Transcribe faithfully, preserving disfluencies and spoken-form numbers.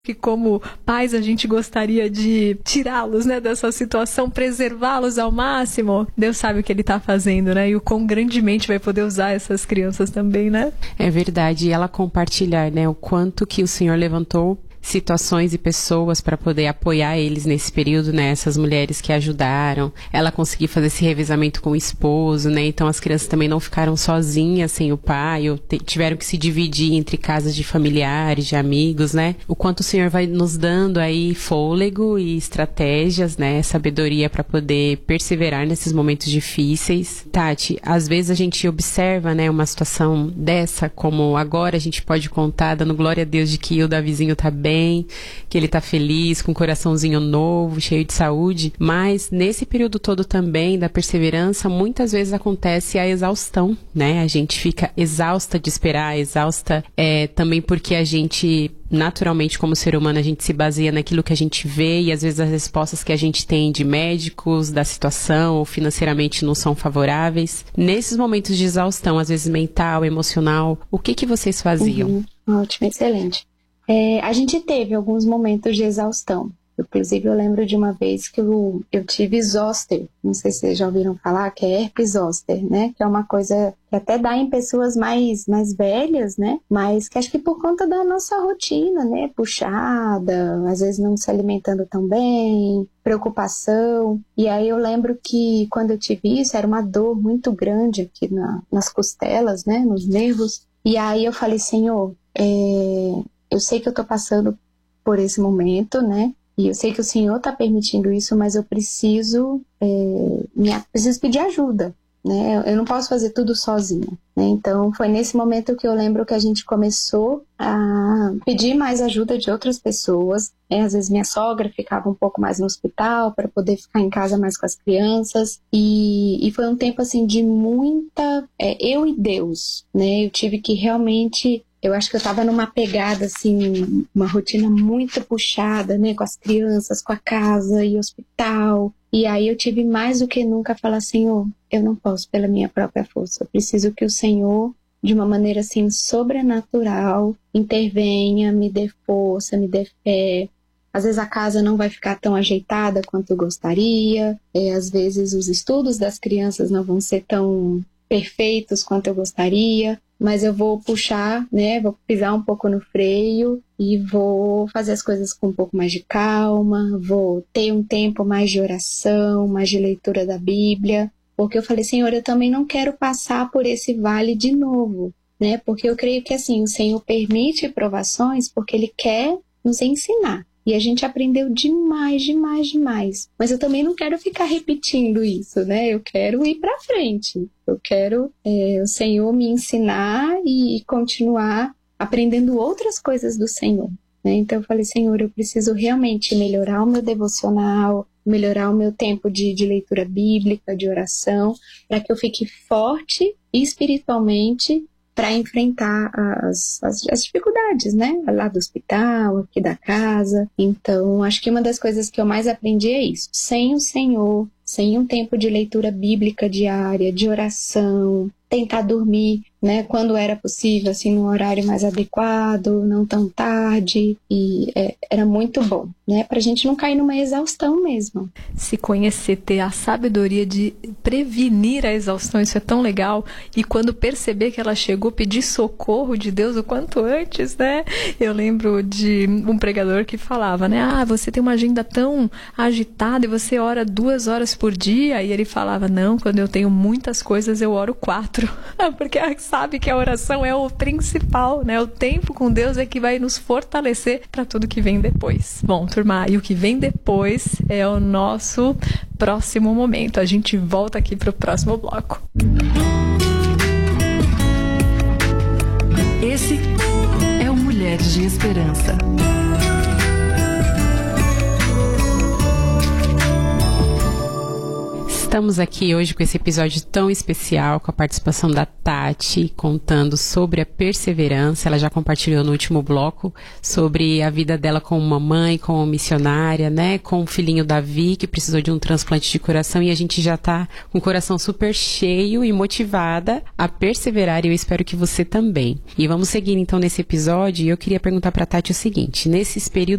que como pais a gente gostaria de tirá-los, né, dessa situação, preservá-los ao máximo. Deus sabe o que Ele está fazendo, né? E o quão grandemente vai poder usar essas crianças também, né? É verdade. E ela compartilhar, né, o quanto que o Senhor levantou situações e pessoas para poder apoiar eles nesse período, né? Essas mulheres que ajudaram, ela conseguir fazer esse revezamento com o esposo, né? Então as crianças também não ficaram sozinhas sem o pai, ou te, tiveram que se dividir entre casas de familiares, de amigos, né? O quanto o Senhor vai nos dando aí fôlego e estratégias, né? Sabedoria para poder perseverar nesses momentos difíceis. Tati, às vezes a gente observa, né, uma situação dessa, como agora a gente pode contar, dando glória a Deus de que o Davizinho tá bem, que ele tá feliz, com um coraçãozinho novo, cheio de saúde, mas nesse período todo também da perseverança, muitas vezes acontece a exaustão, né? A gente fica exausta de esperar, exausta é, também porque a gente, naturalmente, como ser humano, a gente se baseia naquilo que a gente vê e às vezes as respostas que a gente tem de médicos, da situação ou financeiramente não são favoráveis. Nesses momentos de exaustão, às vezes mental, emocional, o que que vocês faziam? Uhum. Ótimo, excelente. É, a gente teve alguns momentos de exaustão. Inclusive, eu lembro de uma vez que eu, eu tive zoster. Não sei se vocês já ouviram falar, que é herpes zoster, né? Que é uma coisa que até dá em pessoas mais, mais velhas, né? Mas que acho que por conta da nossa rotina, né? Puxada, às vezes não se alimentando tão bem, preocupação. E aí eu lembro que quando eu tive isso, era uma dor muito grande aqui na, nas costelas, né? Nos nervos. E aí eu falei, Senhor, é... eu sei que eu tô passando por esse momento, né? E eu sei que o Senhor tá permitindo isso, mas eu preciso, é, me, preciso pedir ajuda, né? Eu não posso fazer tudo sozinha, né? Então, foi nesse momento que eu lembro que a gente começou a pedir mais ajuda de outras pessoas, né? Às vezes minha sogra ficava um pouco mais no hospital para poder ficar em casa mais com as crianças. E, e foi um tempo, assim, de muita... É, eu e Deus, né? Eu tive que realmente... Eu acho que eu estava numa pegada, assim, uma rotina muito puxada, né? Com as crianças, com a casa e hospital. E aí eu tive mais do que nunca falar, Senhor, eu não posso pela minha própria força. Eu preciso que o Senhor, de uma maneira, assim, sobrenatural, intervenha, me dê força, me dê fé. Às vezes a casa não vai ficar tão ajeitada quanto eu gostaria. É, às vezes os estudos das crianças não vão ser tão perfeitos quanto eu gostaria. Mas eu vou puxar, né, vou pisar um pouco no freio e vou fazer as coisas com um pouco mais de calma, vou ter um tempo mais de oração, mais de leitura da Bíblia, porque eu falei, Senhor, eu também não quero passar por esse vale de novo, né, porque eu creio que, assim, o Senhor permite provações porque Ele quer nos ensinar. E a gente aprendeu demais, demais, demais. Mas eu também não quero ficar repetindo isso, né? Eu quero ir para frente. Eu quero é, o Senhor me ensinar e continuar aprendendo outras coisas do Senhor, né? Então eu falei, Senhor, eu preciso realmente melhorar o meu devocional, melhorar o meu tempo de, de leitura bíblica, de oração, para que eu fique forte espiritualmente para enfrentar as, as, as dificuldades, né? Lá do hospital, aqui da casa. Então, acho que uma das coisas que eu mais aprendi é isso. Sem o Senhor, sem um tempo de leitura bíblica diária, de oração, tentar dormir, né? Quando era possível, assim, num horário mais adequado, não tão tarde. E é, era muito bom, né? Pra gente não cair numa exaustão mesmo. Se conhecer, ter a sabedoria de prevenir a exaustão, isso é tão legal. E quando perceber que ela chegou, pedir socorro de Deus o quanto antes, né? Eu lembro de um pregador que falava, né? Ah, você tem uma agenda tão agitada e você ora duas horas por dia. E ele falava, não, quando eu tenho muitas coisas, eu oro quatro. Porque sabe que a oração é o principal, né? O tempo com Deus é que vai nos fortalecer para tudo que vem depois. Bom, turma, e o que vem depois é o nosso próximo momento. A gente volta aqui para o próximo bloco. Esse é o Mulheres de Esperança. Estamos aqui hoje com esse episódio tão especial, com a participação da Tati, contando sobre a perseverança. Ela já compartilhou no último bloco sobre a vida dela como mamãe, como missionária, né? Com o filhinho Davi, que precisou de um transplante de coração, e a gente já tá com o coração super cheio e motivada a perseverar, e eu espero que você também. E vamos seguir então nesse episódio, e eu queria perguntar pra Tati o seguinte: nesses períodos